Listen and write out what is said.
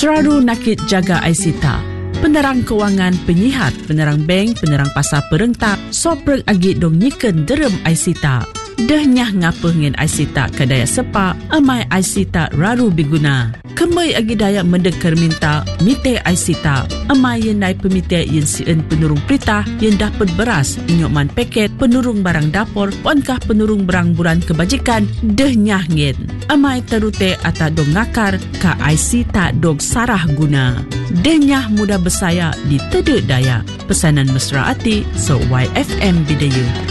Seraru nakit jaga Aisita. Penerang kewangan, penyihat, penerang bank, penerang pasar perentak, soprek agi dong nyiken derem Aisita. Dahnyah ngapa ngen Aisita kadaya sepa, amai Aisita raru biguna. Kemai agi daya mendekar minta, mite Aisita. Amai yenai pemite yen sien penurung perintah, yen dapat beras, inyokman paket, penurung barang dapur, puankah penurung barang buran kebajikan, dahnyah ngen. Amai terute ata dong ngakar, ka Aisita dong sarah guna. Dahnyah mudah bersaya di tedek daya. Pesanan mesra hati, so YFM Bidayuh.